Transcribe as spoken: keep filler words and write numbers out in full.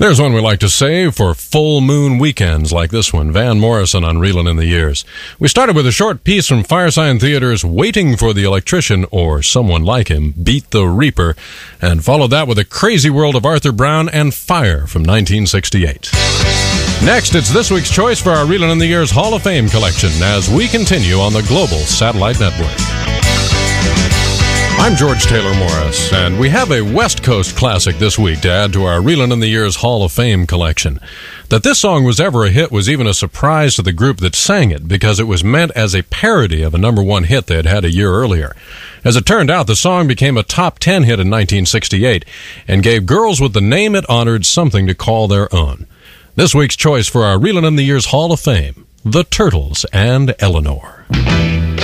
There's one we like to save for full moon weekends like this one, Van Morrison on Reelin' in the Years. We started with a short piece from Firesign Theater's Waiting for the Electrician, or Someone Like Him, Beat the Reaper, and followed that with A Crazy World of Arthur Brown and Fire from nineteen sixty-eight. Next, it's this week's choice for our Reelin' in the Years Hall of Fame collection as we continue on the Global Satellite Network. I'm George Taylor Morris, and we have a West Coast classic this week to add to our Reelin' in the Years Hall of Fame collection. That this song was ever a hit was even a surprise to the group that sang it, because it was meant as a parody of a number one hit they had had a year earlier. As it turned out, the song became a top ten hit in nineteen sixty-eight and gave girls with the name it honored something to call their own. This week's choice for our Reelin' in the Years Hall of Fame, The Turtles and Eleanor.